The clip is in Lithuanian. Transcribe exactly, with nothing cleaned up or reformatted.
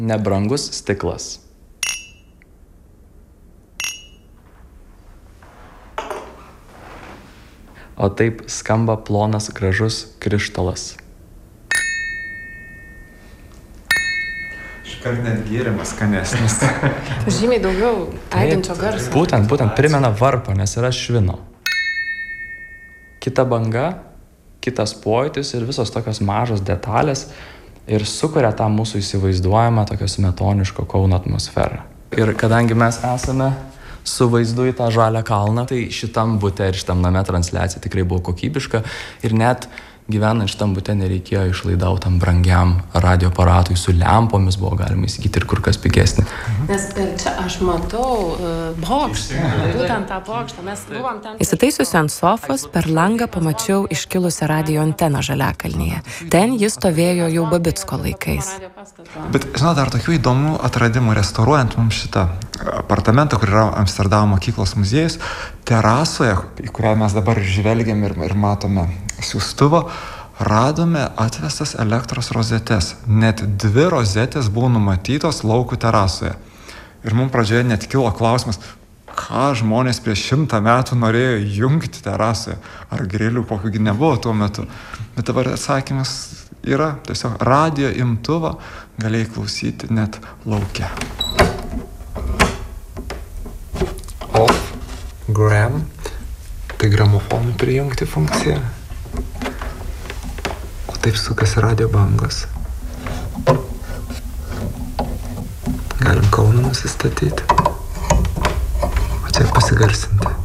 Nebrangus stiklas. O taip skamba plonas gražus krištolas. Iškart net gėrimas skanesnis. Žymiai daugiau aidinčio garso. Būtent, būtent primena varpą, nes yra švino. Kita banga, kitas pojūtis ir visos tokios mažos detalės ir sukuria tą mūsų įsivaizduojamą tokio smetoniško Kauno atmosferą. Ir kadangi mes esame su vaizdu į tą žalią kalną, tai šitam bute ir šitam name transliacija tikrai buvo kokybiška ir net gyvenant šitam bute nereikėjo išlaidauti tam brangiam radio aparatui su lempomis, buvo galima įsigyti ir kur kas pigesnį. Nes čia aš matau uh, bokštą, būtent tą bokštą. Mes buvom ten... Įsitaisiusi ant sofos, per langą pamačiau iškilusią radio anteną Žaliakalnyje. Ten jis stovėjo jau Babicko laikais. Bet, žinot, dar tokių įdomų atradimų restauruojant mums šitą apartamentą, kur yra Amsterdamo mokyklos muziejus, terasoje, į kurią mes dabar žvelgiam ir, ir matome siųstuvo, radome atvestas elektros rozetes. Net dvi rozetės buvo numatytos laukų terasoje. Ir mums pradžioje net kilo klausimas, ką žmonės prieš šimtą metų norėjo jungti terasoje. Ar grilių kokių nebuvo tuo metu. Bet dabar atsakymas yra tiesiog radio imtuvą galėjai klausyti net lauke. Off, gram, tai gramofonui prijungti funkciją. O taip sukasi radio bangos. Galim Kauną nusistatyti. O čia pasigarsinti.